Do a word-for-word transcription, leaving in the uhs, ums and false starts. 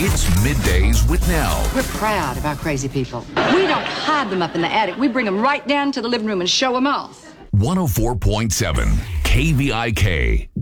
It's Middays with Nell. We're proud of our crazy people. We don't hide them up in the attic. We bring them right down to the living room and show them off. one oh four point seven K V I K.